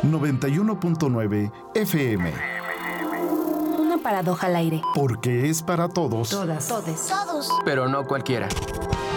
91.9 FM. Una paradoja al aire. Porque es para todos. Todas. Todes. Todos. Pero no cualquiera.